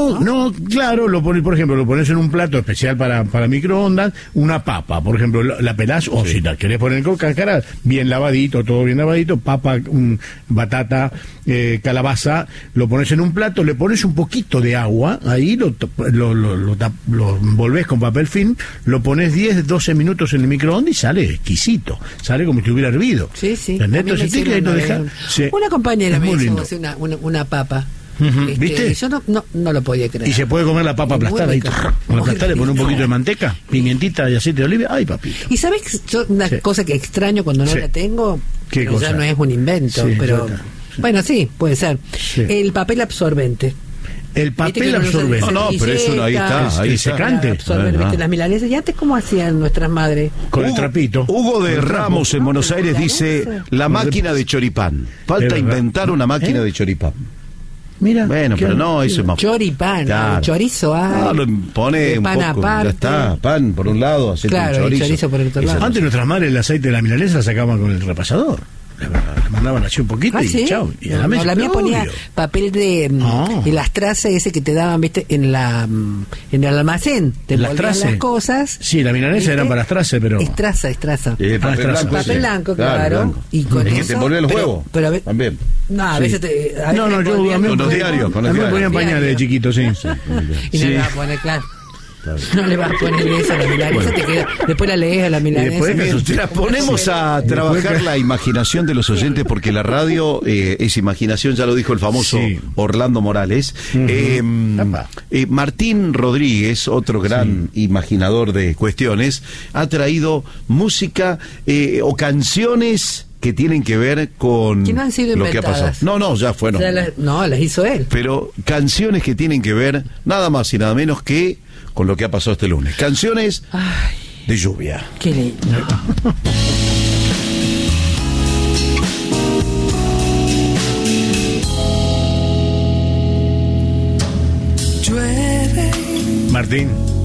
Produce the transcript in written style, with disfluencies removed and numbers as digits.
No, claro, lo pones, por ejemplo, lo pones en un plato especial para microondas, una papa, por ejemplo, la pelás, o si la querés poner con cáscara, bien lavadito, todo bien lavadito, papa, batata, calabaza, lo pones en un plato, le pones un poquito de agua, ahí lo envolvés con papel film, lo pones 10, 12 minutos en el microondas y sale exquisito, sale como si estuviera hervido. Sí. Entonces, una compañera me hizo una papa. ¿Viste? Yo no lo podía creer. Y se puede comer la papa aplastada ahí, le pone un poquito de manteca, pimientita y aceite de oliva. Ay, papito. Y sabes una cosa que extraño cuando no la tengo, pero ya no es un invento, pero bueno, sí, puede ser. El papel absorbente. El papel absorbente. No, pero eso ahí está, ahí secante. ¿Viste? Las milanesas. ¿Y antes cómo hacían nuestras madres? Con el trapito. Hugo de Ramos en Buenos Aires dice: la máquina de choripán. Falta inventar una máquina de choripán. Mira. Bueno, pero no, eso es más. Choripán, claro. Chorizo. Lo pone un pan poco. Aparte. Ya está, pan por un lado, hacete un chorizo por el otro lado. Antes nuestras madres el aceite de la milanesa sacaban con el repasador. Le mandaban así un poquito y chao. Y a la mesa. La mía ponía papel de elastraza ese que te daban, viste, en el almacén. Te envolvían las cosas. Sí, la milanesa eran para estraza, pero. Estraza. Papel blanco, claro. Blanco. Y con que eso. te envolvía los huevos. Pero también. No, a veces te. Yo con los diarios. A mí me ponían pañales de chiquito, sí. Y no le vas a poner, claro. No le vas a poner eso a la milanesa, te queda, después la lees a la milanesa. La ponemos a trabajar la imaginación de los oyentes, porque la radio es imaginación, ya lo dijo el famoso Orlando Morales. Martín Rodríguez, otro gran imaginador de cuestiones, ha traído música o canciones que tienen que ver con que no han sido lo que ha pasado. No, ya fueron. Las hizo él. Pero canciones que tienen que ver nada más y nada menos que con lo que ha pasado este lunes. Canciones de lluvia. Qué lindo. Martín.